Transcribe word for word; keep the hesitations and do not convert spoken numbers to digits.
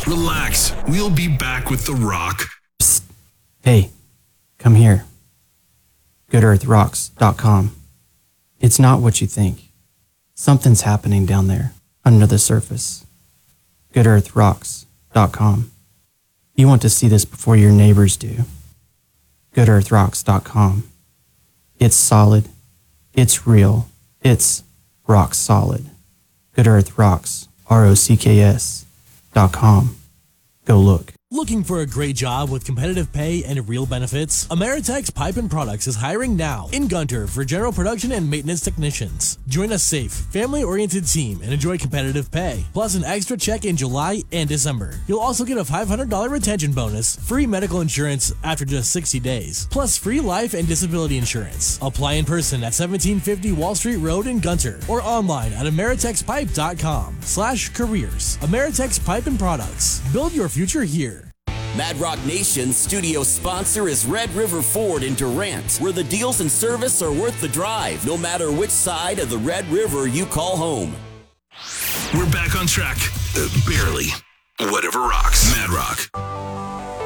Relax. We'll be back with The Rock. Psst. Hey, come here. good earth rocks dot com. It's not what you think. Something's happening down there, under the surface. good earth rocks dot com. You want to see this before your neighbors do. good earth rocks dot com. It's solid. It's real. It's rock solid. Good Earth Rocks, R O C K S, dot com. Go look. Looking for a great job with competitive pay and real benefits? Ameritex Pipe and Products is hiring now in Gunter for general production and maintenance technicians. Join a safe, family-oriented team and enjoy competitive pay, plus an extra check in July and December. You'll also get a five hundred dollars retention bonus, free medical insurance after just sixty days, plus free life and disability insurance. Apply in person at seventeen fifty Wall Street Road in Gunter or online at ameritexpipe.com slash careers. Ameritex Pipe and Products. Build your future here. Mad Rock Nation's studio sponsor is Red River Ford in Durant, where the deals and service are worth the drive, no matter which side of the Red River you call home. We're back on track. Uh, barely. Whatever rocks. Mad Rock.